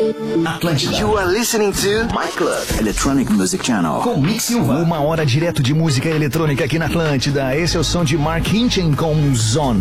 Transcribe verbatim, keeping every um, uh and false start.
Atlântida. You are listening to My Club Electronic Music Channel. Com Mix Silva. Uma hora direto de música eletrônica aqui na Atlântida. Esse é o som de Mark Hinchen com Zone.